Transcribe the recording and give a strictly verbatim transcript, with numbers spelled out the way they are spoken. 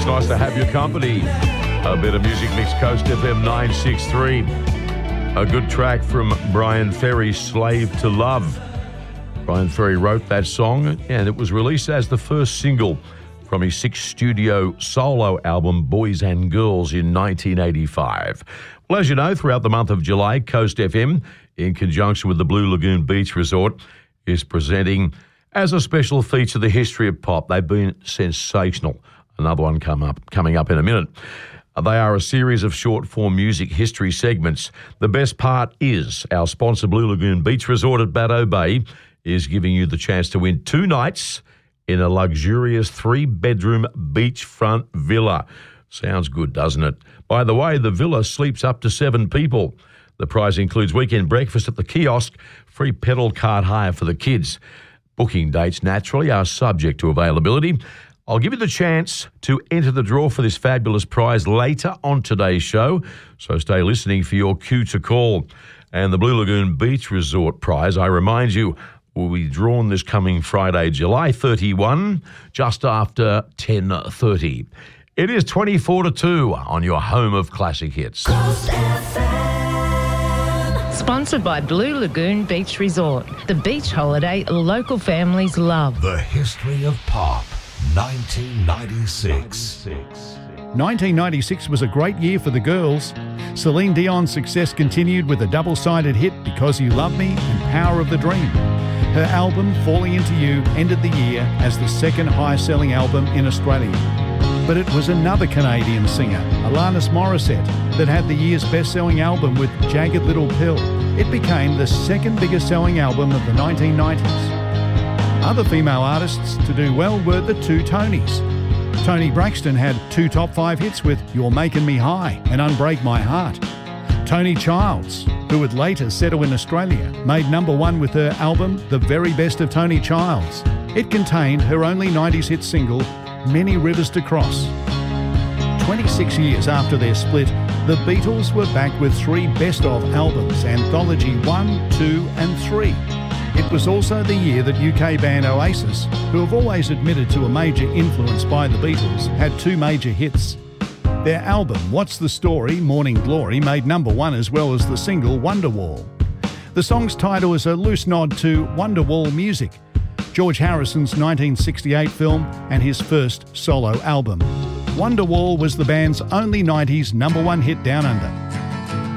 nice to have your company. A bit of music mix, Coast F M nine sixty-three. A good track from Brian Ferry, Slave to Love. Brian Ferry wrote that song and it was released as the first single from his sixth studio solo album, Boys and Girls, in nineteen eighty-five. Well, as you know, throughout the month of July, Coast F M, in conjunction with the Blue Lagoon Beach Resort, is presenting as a special feature the history of pop. They've been sensational. Another one come up coming up in a minute. They are a series of short-form music history segments. The best part is our sponsor, Blue Lagoon Beach Resort at Baddo Bay, is giving you the chance to win two nights in a luxurious three-bedroom beachfront villa. Sounds good, doesn't it? By the way, the villa sleeps up to seven people. The prize includes weekend breakfast at the kiosk, free pedal cart hire for the kids. Booking dates, naturally, are subject to availability. I'll give you the chance to enter the draw for this fabulous prize later on today's show, so stay listening for your cue to call. And the Blue Lagoon Beach Resort prize, I remind you, will be drawn this coming Friday, July thirty-first, just after ten thirty. It is twenty-four to two on your home of classic hits. Sponsored by Blue Lagoon Beach Resort, the beach holiday local families love. The history of pop. nineteen ninety-six. nineteen ninety-six was a great year for the girls. Celine Dion's success continued with a double-sided hit, Because You Love Me and Power of the Dream. Her album, Falling Into You, ended the year as the second highest-selling album in Australia. But it was another Canadian singer, Alanis Morissette, that had the year's best-selling album with Jagged Little Pill. It became the second biggest-selling album of the nineteen nineties. Other female artists to do well were the two Tonys. Toni Braxton had two top five hits with You're Making Me High and Unbreak My Heart. Toni Childs, who would later settle in Australia, made number one with her album The Very Best of Toni Childs. It contained her only nineties hit single, Many Rivers to Cross. twenty-six years after their split, the Beatles were back with three best-of albums, Anthology one, two and three. It was also the year that U K band Oasis, who have always admitted to a major influence by the Beatles, had two major hits. Their album, What's the Story, Morning Glory, made number one as well as the single Wonderwall. The song's title is a loose nod to Wonderwall music, George Harrison's nineteen sixty-eight film and his first solo album. Wonderwall was the band's only nineties number one hit down under.